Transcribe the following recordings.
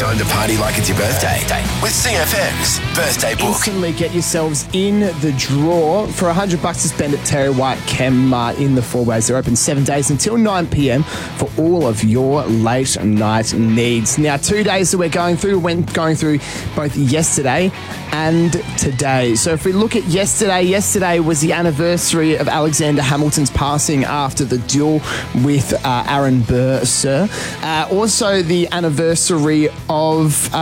Time to party like it's your birthday with CFM's Birthday Book. Instantly get yourselves in the draw for $100 to spend at Terry White Chemmart in the Fourways. They're open 7 days until 9 p.m. for all of your late night needs. Now, 2 days that we're going through, both yesterday and today. So if we look at yesterday was the anniversary of Alexander Hamilton's passing after the duel with Aaron Burr, sir. Also the anniversary of...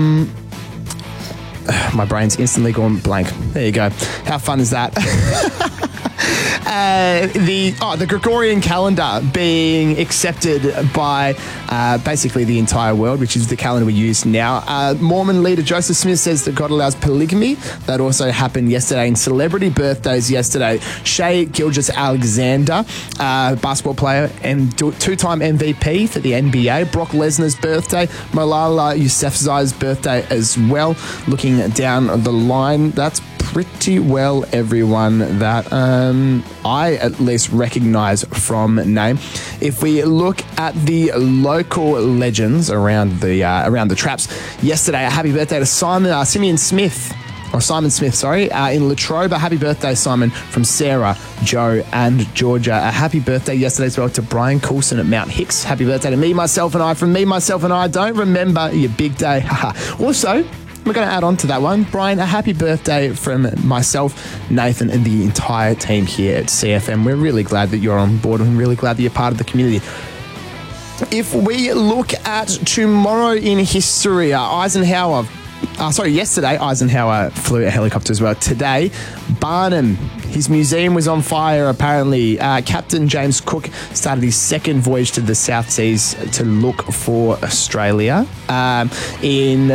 my brain's instantly gone blank. There you go. How fun is that? The Gregorian calendar being accepted by basically the entire world, which is the calendar we use now. Mormon leader Joseph Smith says that God allows polygamy. That also happened yesterday. In celebrity birthdays yesterday, Shai Gilgeous-Alexander, basketball player and two-time MVP for the NBA. Brock Lesnar's birthday. Malala Yousafzai's birthday as well. Looking down the line, that's pretty well everyone that I at least recognise from name. If we look at the local legends around the traps, yesterday a happy birthday to Simon Smith, in Latrobe. A happy birthday, Simon, from Sarah, Joe and Georgia. A happy birthday yesterday as well to Brian Coulson at Mount Hicks. Happy birthday to me, myself and I. From me, myself and I, don't remember your big day. Also, we're going to add on to that one. Brian, a happy birthday from myself, Nathan, and the entire team here at CFM. We're really glad that you're on board and really glad that you're part of the community. If we look at tomorrow in history, yesterday, Eisenhower flew a helicopter as well. Today, Barnum, his museum was on fire, apparently. Captain James Cook started his second voyage to the South Seas to look for Australia. In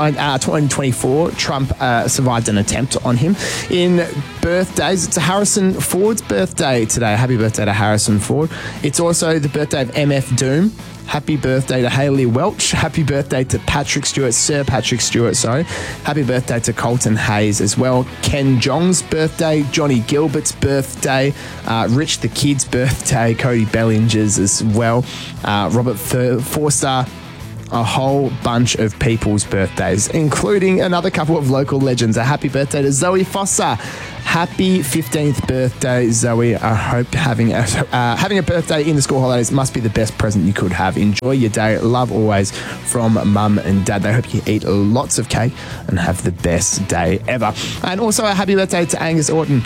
2024, Trump survived an attempt on him. In birthdays, it's Harrison Ford's birthday today. Happy birthday to Harrison Ford. It's also the birthday of MF Doom. Happy birthday to Hayley Welch. Happy birthday to Sir Patrick Stewart. Happy birthday to Colton Hayes as well. Ken Jong's birthday. Johnny Gilbert's birthday. Rich the Kid's birthday. Cody Bellinger's as well. Robert Forster. A whole bunch of people's birthdays, including another couple of local legends. A happy birthday to Zoe Foster. Happy 15th birthday, Zoe. I hope having a birthday in the school holidays must be the best present you could have. Enjoy your day. Love always from Mum and Dad. They hope you eat lots of cake and have the best day ever. And also a happy birthday to Angus Orton.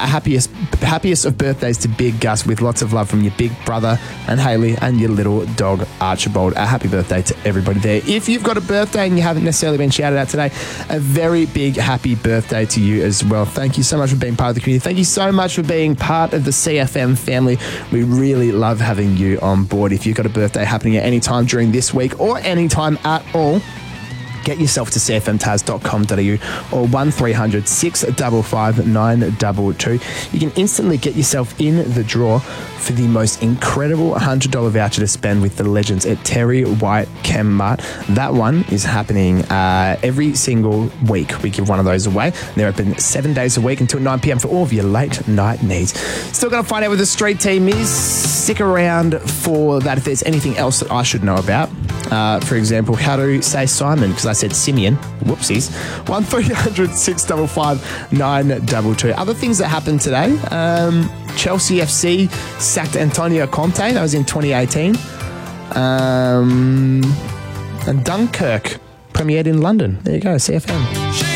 Happiest of birthdays to Big Gus, with lots of love from your big brother and Haley and your little dog Archibald. A happy birthday to everybody there. If you've got a birthday and you haven't necessarily been shouted out today, a very big happy birthday to you as well. Thank you so much for being part of the community. Thank you so much for being part of the CFM family. We really love having you on board. If you've got a birthday happening at any time during this week or any time at all, get yourself to cfmtaz.com.au or 1300 655 922. You can instantly get yourself in the draw for the most incredible $100 voucher to spend with the legends at Terry White Chemmart. That one is happening every single week. We give one of those away. They're open 7 days a week until 9 p.m. for all of your late night needs. Still going to find out what the street team is. Stick around for that if there's anything else that I should know about. For example, how to say Simon, because I said Simeon. Whoopsies. 1300 655 922. Other things that happened today. Chelsea FC sacked Antonio Conte. That was in 2018. And Dunkirk premiered in London. There you go, CFM.